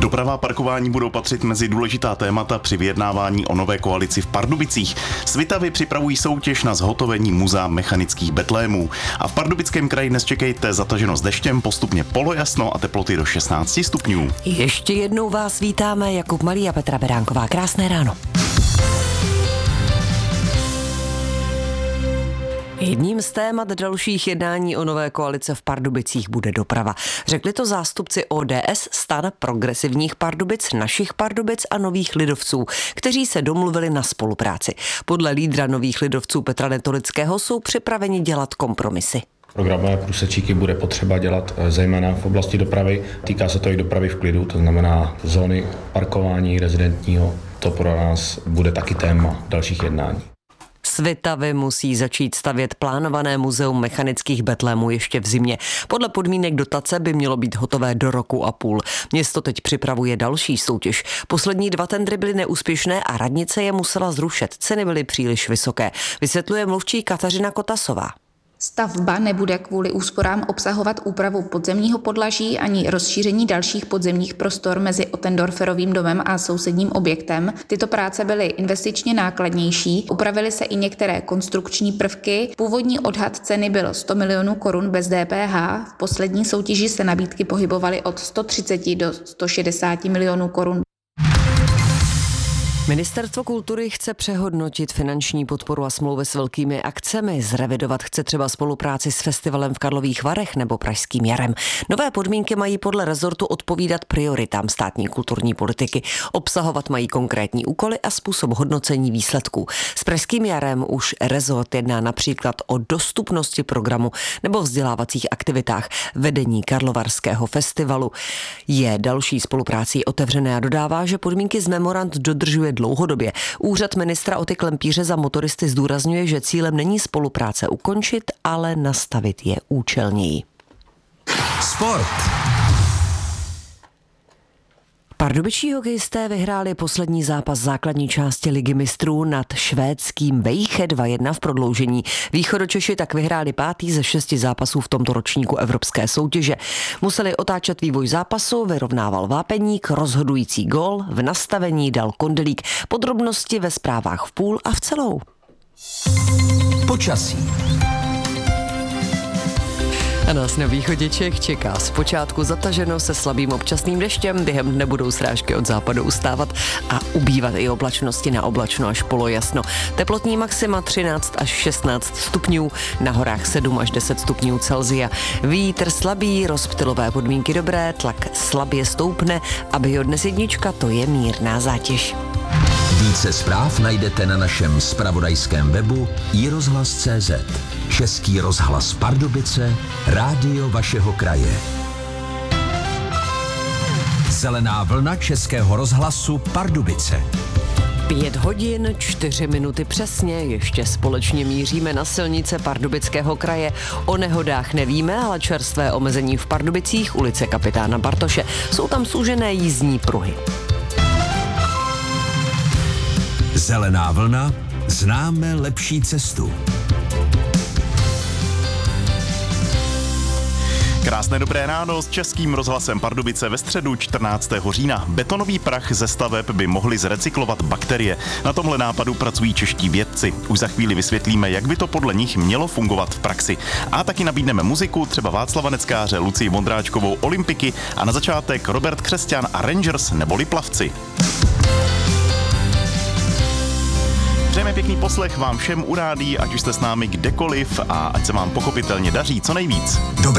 Doprava a parkování budou patřit mezi důležitá témata při vyjednávání o nové koalici v Pardubicích. Svitavy připravují soutěž na zhotovení muzea mechanických betlémů. A v Pardubickém kraji dnes čekejte zataženo s deštěm, postupně polojasno a teploty do 16 stupňů. Ještě jednou vás vítáme, Jakub Malý a Petra Beránková. Krásné ráno. Jedním z témat dalších jednání o nové koalice v Pardubicích bude doprava. Řekli to zástupci ODS, STAN, Progresivních Pardubic, Našich Pardubic a Nových lidovců, kteří se domluvili na spolupráci. Podle lídra Nových lidovců Petra Netolického jsou připraveni dělat kompromisy. Programové průsečíky bude potřeba dělat zejména v oblasti dopravy. Týká se to i dopravy v klidu, to znamená zóny parkování rezidentního. To pro nás bude taky téma dalších jednání. Svitavy musí začít stavět plánované muzeum mechanických betlémů ještě v zimě. Podle podmínek dotace by mělo být hotové do roku a půl. Město teď připravuje další soutěž. Poslední 2 tendry byly neúspěšné a radnice je musela zrušit. Ceny byly příliš vysoké. Vysvětluje mluvčí Kateřina Kotasová. Stavba nebude kvůli úsporám obsahovat úpravu podzemního podlaží ani rozšíření dalších podzemních prostor mezi Ottendorferovým domem a sousedním objektem. Tyto práce byly investičně nákladnější, upravily se i některé konstrukční prvky. Původní odhad ceny byl 100 milionů korun bez DPH. V poslední soutěži se nabídky pohybovaly od 130 do 160 milionů korun. Ministerstvo kultury chce přehodnotit finanční podporu a smlouvy s velkými akcemi. Zrevidovat chce třeba spolupráci s festivalem v Karlových Varech nebo Pražským jarem. Nové podmínky mají podle rezortu odpovídat prioritám státní kulturní politiky. Obsahovat mají konkrétní úkoly a způsob hodnocení výsledků. S Pražským jarem už rezort jedná například o dostupnosti programu nebo vzdělávacích aktivitách. Vedení Karlovarského festivalu je další spoluprácí otevřené a dodává, že podmínky z memorand dodržuje dlouhodobě. Úřad ministra Oty Klempíře za motoristy zdůrazňuje, že cílem není spolupráce ukončit, ale nastavit je účelněji. Sport. Pardubičtí hokejisté vyhráli poslední zápas základní části Ligy mistrů nad švédským Vejche 2-1 v prodloužení. Východočeši tak vyhráli 5. ze 6 zápasů v tomto ročníku evropské soutěže. Museli otáčet vývoj zápasu, vyrovnával Vápeník, rozhodující gól v nastavení dal Kondelík. Podrobnosti ve zprávách v půl a v celou. Počasí. A nás na východě Čech čeká zpočátku zataženo se slabým občasným deštěm, během dne budou srážky od západu ustávat a ubývat i oblačnosti na oblačno až polojasno. Teplotní maxima 13 až 16 stupňů, na horách 7 až 10 stupňů Celsia. Vítr slabý, rozptylové podmínky dobré, tlak slabě stoupne a dnes 1, to je mírná zátěž. Více zpráv najdete na našem zpravodajském webu iRozhlas.cz. Český rozhlas Pardubice, rádio vašeho kraje. Zelená vlna Českého rozhlasu Pardubice. 5 hodin, 4 minuty přesně, ještě společně míříme na silnice Pardubického kraje. O nehodách nevíme, ale čerstvé omezení v Pardubicích, ulice Kapitána Bartoše. Jsou tam zúžené jízdní pruhy. Zelená vlna, známe lepší cestu. Krásné dobré ráno s Českým rozhlasem Pardubice ve středu 14. října. Betonový prach ze staveb by mohli zrecyklovat bakterie. Na tomhle nápadu pracují čeští vědci. Už za chvíli vysvětlíme, jak by to podle nich mělo fungovat v praxi. A taky nabídneme muziku, třeba Václava Neckáře, Lucii Vondráčkovou, Olympiky a na začátek Robert Křesťan a Rangers neboli Plavci. Přejeme pěkný poslech vám všem u rádií, ať už jste s námi kdekoliv a ať se vám pochopitelně daří co nejvíc.